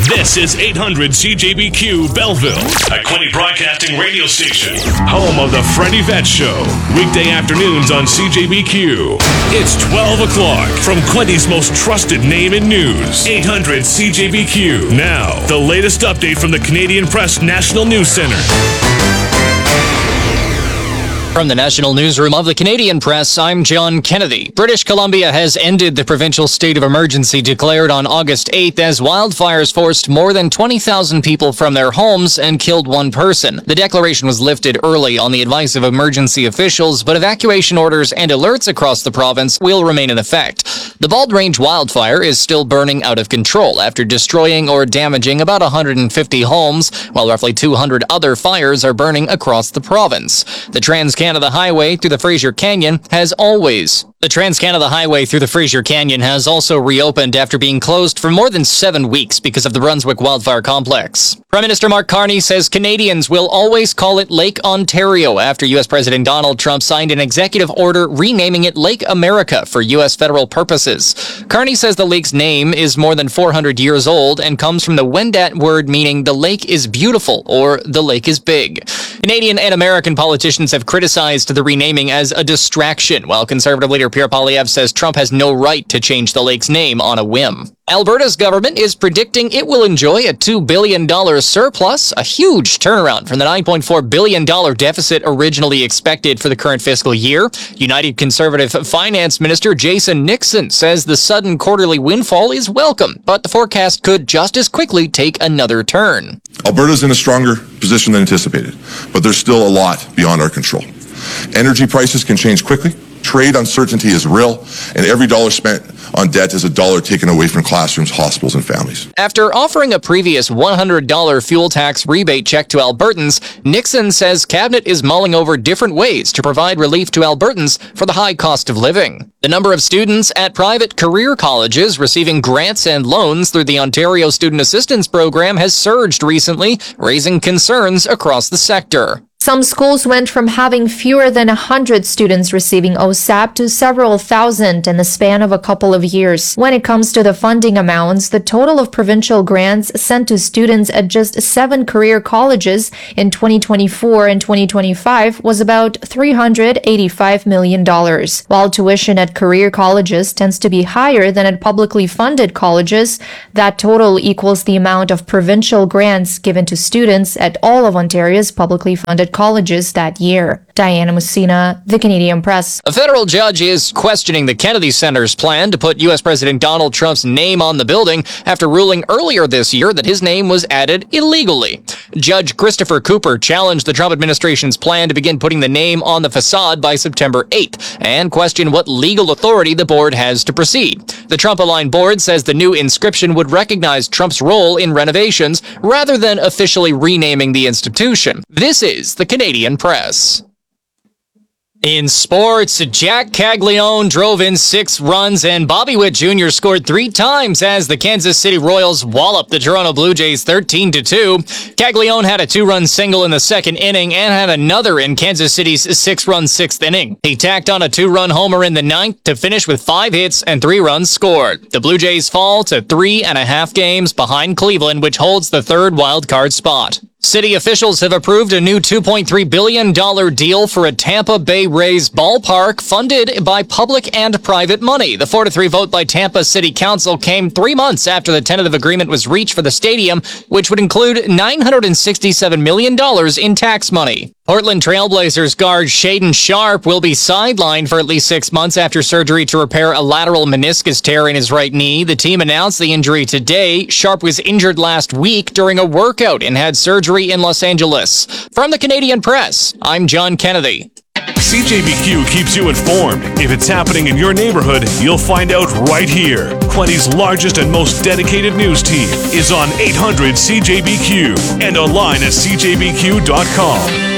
This is 800 CJBQ Belleville, a Quinte Broadcasting radio station, home of the Freddie Vet Show, weekday afternoons on CJBQ. It's 12 o'clock from Quinte's most trusted name in news, 800 CJBQ. Now, the latest update from the Canadian Press National News Center. From the National Newsroom of the Canadian Press, I'm John Kennedy. British Columbia has ended the provincial state of emergency declared on August 8th as wildfires forced more than 20,000 people from their homes and killed one person. The declaration was lifted early on the advice of emergency officials, but evacuation orders and alerts across the province will remain in effect. The Bald Range wildfire is still burning out of control after destroying or damaging about 150 homes, while roughly 200 other fires are burning across the province. The Trans-Canada Highway through the Fraser Canyon has also reopened after being closed for more than 7 weeks because of the Brunswick Wildfire Complex. Prime Minister Mark Carney says Canadians will always call it Lake Ontario after U.S. President Donald Trump signed an executive order renaming it Lake America for U.S. federal purposes. Carney says the lake's name is more than 400 years old and comes from the Wendat word meaning the lake is beautiful or the lake is big. Canadian and American politicians have criticized the renaming as a distraction, while Conservative leader Pierre Poilievre says Trump has no right to change the lake's name on a whim. Alberta's government is predicting it will enjoy a $2 billion surplus, a huge turnaround from the $9.4 billion deficit originally expected for the current fiscal year. United Conservative Finance Minister Jason Nixon says the sudden quarterly windfall is welcome, but the forecast could just as quickly take another turn. Alberta's in a stronger position than anticipated, but there's still a lot beyond our control. Energy prices can change quickly. Trade uncertainty is real, and every dollar spent on debt is a dollar taken away from classrooms, hospitals, and families. After offering a previous $100 fuel tax rebate check to Albertans, Nixon says Cabinet is mulling over different ways to provide relief to Albertans for the high cost of living. The number of students at private career colleges receiving grants and loans through the Ontario Student Assistance Program has surged recently, raising concerns across the sector. Some schools went from having fewer than 100 students receiving OSAP to several thousand in the span of a couple of years. When it comes to the funding amounts, the total of provincial grants sent to students at just 7 career colleges in 2024 and 2025 was about $385 million. While tuition at career colleges tends to be higher than at publicly funded colleges, that total equals the amount of provincial grants given to students at all of Ontario's publicly funded colleges that year. Diana Messina, The Canadian Press. A federal judge is questioning the Kennedy Center's plan to put U.S. President Donald Trump's name on the building after ruling earlier this year that his name was added illegally. Judge Christopher Cooper challenged the Trump administration's plan to begin putting the name on the facade by September 8th and questioned what legal authority the board has to proceed. The Trump-aligned board says the new inscription would recognize Trump's role in renovations rather than officially renaming the institution. This is the Canadian Press. In sports, Jack Caglione drove in 6 runs and Bobby Witt Jr. scored 3 times as the Kansas City Royals walloped the Toronto Blue Jays 13-2. Caglione had a 2-run single in the second inning and had another in Kansas City's 6-run 6th inning. He tacked on a 2-run homer in the 9th to finish with 5 hits and 3 runs scored. The Blue Jays fall to 3.5 games behind Cleveland, which holds the 3rd wild-card spot. City officials have approved a new $2.3 billion deal for a Tampa Bay Rays ballpark funded by public and private money. The 4-3 vote by Tampa City Council came 3 months after the tentative agreement was reached for the stadium, which would include $967 million in tax money. Portland Trailblazers guard Shaedon Sharpe will be sidelined for at least 6 months after surgery to repair a lateral meniscus tear in his right knee. The team announced the injury today. Sharpe was injured last week during a workout and had surgery in Los Angeles. From the Canadian Press, I'm John Kennedy. CJBQ keeps you informed. If it's happening in your neighborhood, you'll find out right here. Quinte's largest and most dedicated news team is on 800 CJBQ and online at CJBQ.com.